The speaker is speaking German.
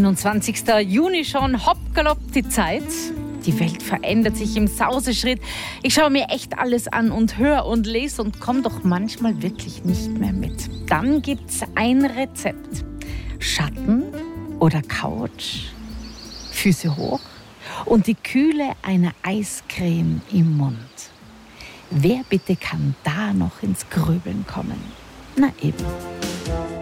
21. Juni schon, hopp, galopp die Zeit. Die Welt verändert sich im Sauseschritt. Ich schaue mir echt alles an und höre und lese und komme doch manchmal wirklich nicht mehr mit. Dann gibt's ein Rezept. Schatten oder Couch, Füße hoch und die Kühle einer Eiscreme im Mund. Wer bitte kann da noch ins Grübeln kommen? Na eben,